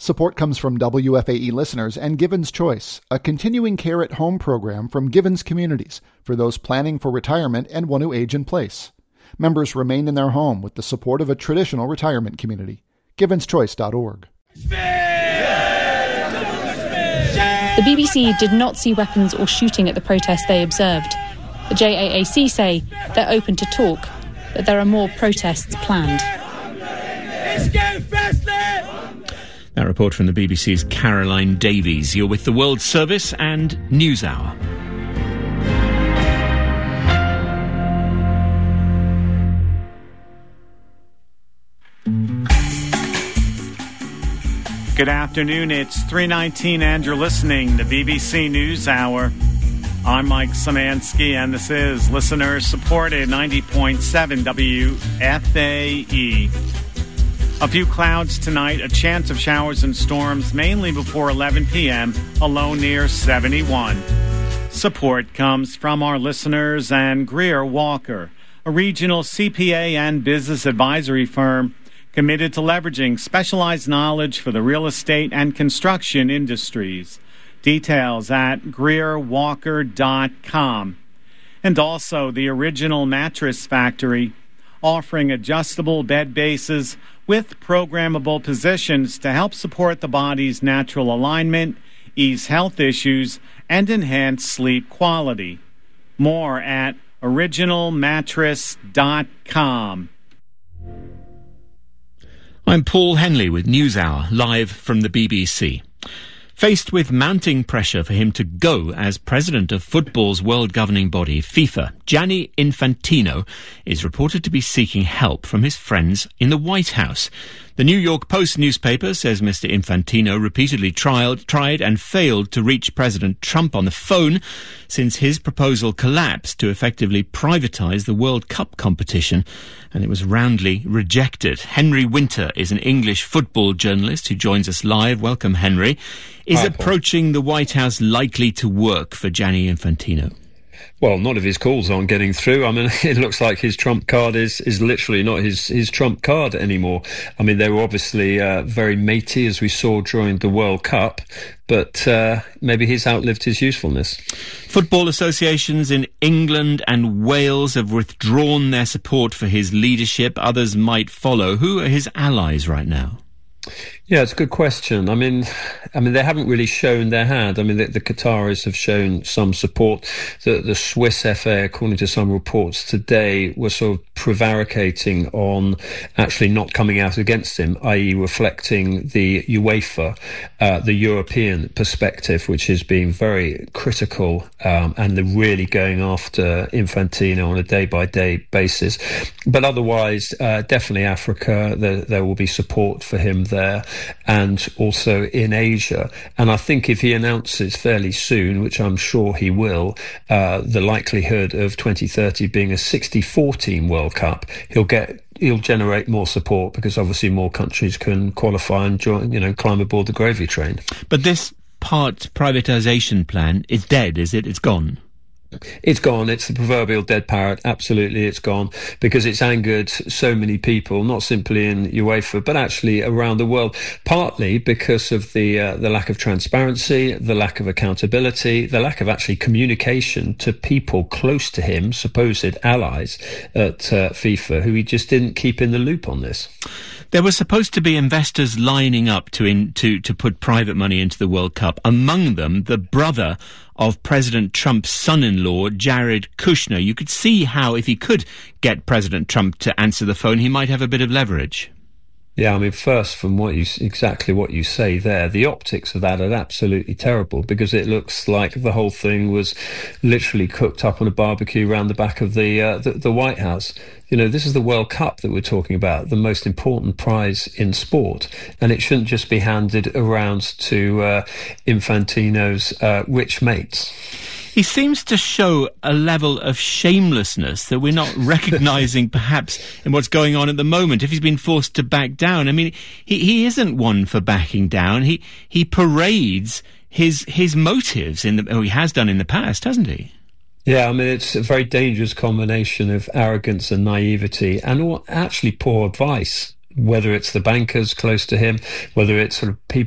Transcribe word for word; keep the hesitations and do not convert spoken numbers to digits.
Support comes from W F A E listeners and Givens Choice, a continuing care at home program from Givens Communities for those planning for retirement and want to age in place. Members remain in their home with the support of a traditional retirement community. givens choice dot org. The B B C did not see weapons or shooting at the protest they observed. The J A A C say they're open to talk, but there are more protests planned. That report from the B B C's Caroline Davies. You're with the World Service and NewsHour. Good afternoon, it's three nineteen and you're listening to B B C NewsHour. I'm Mike Szymanski and this is listener-supported ninety point seven W F A E. A few clouds tonight, a chance of showers and storms, mainly before eleven p.m., a low near seventy-one. Support comes from our listeners and Greer Walker, a regional C P A and business advisory firm committed to leveraging specialized knowledge for the real estate and construction industries. Details at greer walker dot com. And also the Original Mattress Factory, offering adjustable bed bases with programmable positions to help support the body's natural alignment, ease health issues, and enhance sleep quality. More at original mattress dot com. I'm Paul Henley with NewsHour, live from the B B C. Faced with mounting pressure for him to go as president of football's world governing body, FIFA, Gianni Infantino is reported to be seeking help from his friends in the White House. The New York Post newspaper says Mister Infantino repeatedly tried, tried and failed to reach President Trump on the phone since his proposal collapsed to effectively privatize the World Cup competition, and it was roundly rejected. Henry Winter is an English football journalist who joins us live. Welcome, Henry. Is Hi, approaching the White House likely to work for Gianni Infantino? Well, none of his calls aren't getting through. I mean, it looks like his trump card is, is literally not his, his trump card anymore. I mean, they were obviously uh, very matey, as we saw during the World Cup, but uh, maybe he's outlived his usefulness. Football associations in England and Wales have withdrawn their support for his leadership. Others might follow. Who are his allies right now? Yeah, it's a good question. I mean, I mean, they haven't really shown their hand. I mean, the, the Qataris have shown some support. The, the Swiss F A, according to some reports today, were sort of prevaricating on actually not coming out against him, that is reflecting the UEFA, uh, the European perspective, which is being very critical, um, and they're really going after Infantino on a day-by-day basis. But otherwise, uh, definitely Africa, there, there will be support for him there, and also in Asia. And I think if he announces fairly soon, which I'm sure he will, uh, the likelihood of twenty thirty being a sixty fourteen World Cup, he'll get he'll generate more support because obviously more countries can qualify and join, you know, climb aboard the gravy train. But this part privatisation plan is dead, is it? It's gone. It's gone. It's the proverbial dead parrot. Absolutely, it's gone because it's angered so many people, not simply in UEFA, but actually around the world, partly because of the uh, the lack of transparency, the lack of accountability, the lack of actually communication to people close to him, supposed allies at uh, FIFA, who he just didn't keep in the loop on this. There were supposed to be investors lining up to in, to to put private money into the World Cup. Among them, the brother of President Trump's son-in-law, Jared Kushner. You could see how, if he could get President Trump to answer the phone, he might have a bit of leverage. Yeah, I mean, first, from what you exactly what you say there, the optics of that are absolutely terrible because it looks like the whole thing was literally cooked up on a barbecue around the back of the, uh, the the White House. You know, this is the World Cup that we're talking about, the most important prize in sport, and it shouldn't just be handed around to uh, Infantino's uh, rich mates. He seems to show a level of shamelessness that we're not recognising perhaps in what's going on at the moment. If he's been forced to back down, I mean, he, he isn't one for backing down. He he parades his his motives in the, oh, he has done in the past, hasn't he? Yeah, I mean, it's a very dangerous combination of arrogance and naivety and all, actually poor advice, whether it's the bankers close to him, whether it's sort of people